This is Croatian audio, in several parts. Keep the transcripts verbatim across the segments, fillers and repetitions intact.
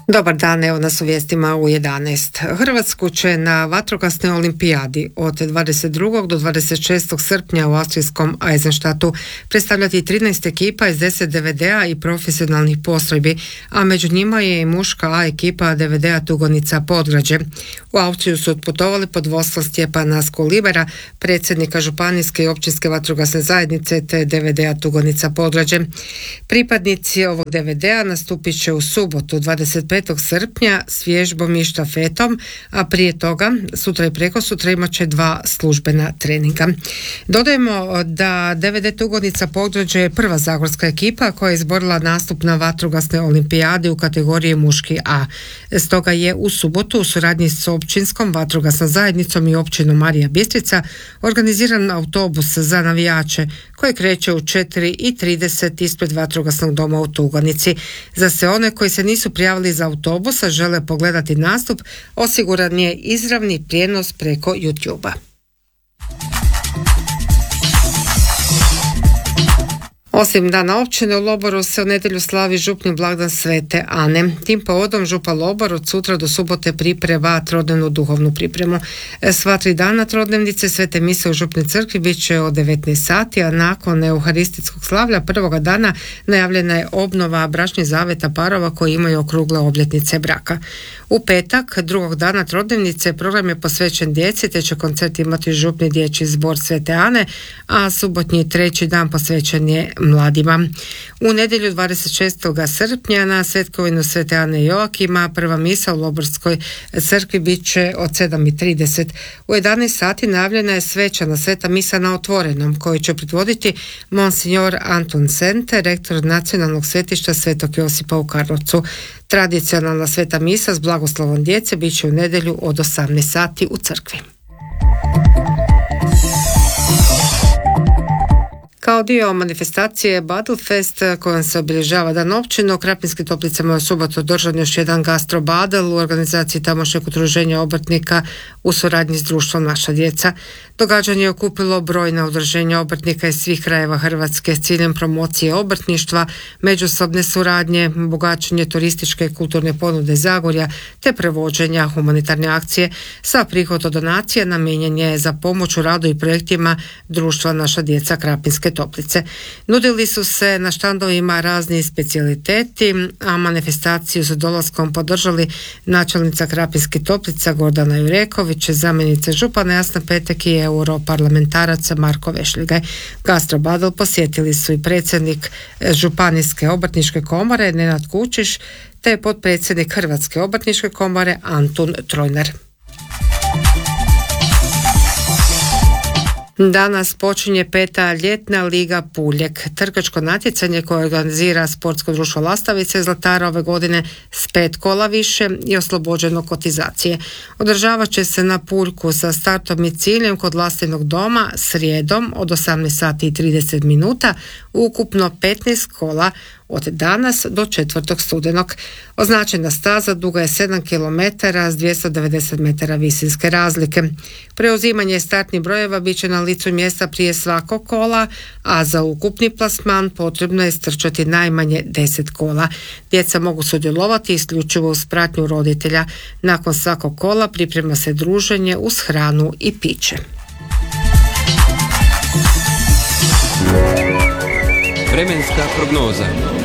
Dobar dan, evo nas u vijestima u jedanaest. Hrvatsku će na vatrogasnoj olimpijadi od dvadeset drugog do dvadeset šestog srpnja u austrijskom Eisenstadtu predstavljati trinaest ekipa iz deset D V D-a i profesionalnih postrojbi, a među njima je i muška A ekipa D V D-a Tugonica Podgrađe. U Austriju su otputovali pod vodstvom Stjepana Skolibera, predsjednika Županijske i općinske vatrogasne zajednice te D V D-a Tugonica Podgrađe. Pripadnici ovog D V D-a nastupit će u subotu dvadeset petog srpnja s vježbom i štafetom, a prije toga sutra i prekosutra imat će dva službena treninga. Dodajemo da D V D Tugonica Podgrađe je prva zagorska ekipa koja je izborila nastup na vatrogasnoj olimpijadi u kategoriji muški A. Stoga je u subotu u suradnji s općinskom vatrogasnom zajednicom i općinom Marija Bistrica organiziran autobus za navijače koji kreće u četiri i trideset ispred vatrogasnog doma u Tugonici. Za sve one koji se nisu prijavili za autobusa, žele pogledati nastup, osiguran je izravni prijenos preko YouTube-a. Osim dana općine, u Loboru se u nedjelju slavi župni blagdan Svete Ane. Tim povodom župa Lobor od sutra do subote priprema trodnevnu duhovnu pripremu. Sva tri dana trodnevnice Svete mise u župnoj crkvi bit će od devetnaest sati, a nakon euharistijskog slavlja prvoga dana najavljena je obnova bračnih zaveta parova koji imaju okrugle obljetnice braka. U petak, drugog dana trodnevnice, program je posvećen djeci, te će koncert imati župni dječji zbor Svete Ane, a subotnji treći dan posvećen je mladima. U nedjelju dvadeset šestog srpnja na svetkovinu Svete Ane i Joakima prva misa u Loborskoj crkvi bit će od sedam i trideset. U jedanaest sati najavljena je svečana sveta misa na otvorenom koju će predvoditi monsignor Anton Sente, rektor nacionalnog svetišta Svetog Josipa u Karlovcu. Tradicionalna sveta misa s blagoslovom djece bit će u nedjelju od osamnaest sati u crkvi. Kao dio manifestacije Badelfest kojom se obilježava dan općine, u Krapinskim Toplicama je u subotu održan još jedan gastro badel u organizaciji tamošnjeg udruženja obrtnika u suradnji s društvom Naša djeca. Događanje je okupilo brojna udruženja obrtnika iz svih krajeva Hrvatske s ciljem promocije obrtništva, međusobne suradnje, bogaćenje turističke i kulturne ponude Zagorja te prevođenja humanitarne akcije. Sva prihod od donacija namijenjen je za pomoć u radu i projektima društva Naša djeca Krapinske Toplice. Nudili su se na štandovima razni specijaliteti, a manifestaciju su dolaskom podržali načelnica Krapinskih Toplica Gordana Jureković, zamjenica župana Jasna Petek i europarlamentarac Marko Vešligaj. Gastro badel posjetili su i predsjednik Županijske obrtničke komore Nenad Kučiš te potpredsjednik Hrvatske obrtničke komore Antun Trojnar. Danas počinje peta ljetna liga Puljek, trkačko natjecanje koje organizira sportsko društvo Lastavice iz Zlatara ove godine s pet kola više i oslobođeno kotizacije. Održavat će se na Puljku sa startom i ciljem kod Lastinog doma srijedom od osamnaest sati i trideset minuta, ukupno petnaest kola od danas do četvrtog studenog. Označena staza duga je sedam kilometara s dvjesto devedeset metara visinske razlike. Preuzimanje startnih brojeva bit će na licu mjesta prije svakog kola, a za ukupni plasman potrebno je strčati najmanje deset kola. Djeca mogu sudjelovati isključivo uz pratnju roditelja. Nakon svakog kola priprema se druženje uz hranu i piće. Vremenska prognoza.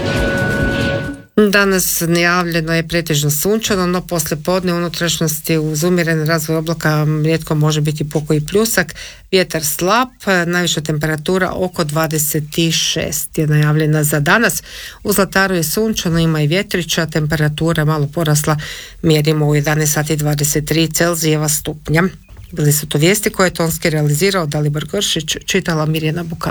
Danas najavljeno je pretežno sunčano, no poslije podne unutrašnjosti uz umjeren razvoj oblaka rijetko može biti pokoji pljusak, vjetar slab, najviša temperatura oko dvadeset šest je najavljena za danas. U Zlataru je sunčano, ima i vjetrića, temperatura malo porasla, mjerimo u jedanaest sati dvadeset tri Celzijeva stupnja. Bili su to vijesti koje je tonski realizirao Dalibor Gršić, čitala Mirjana Bukalo.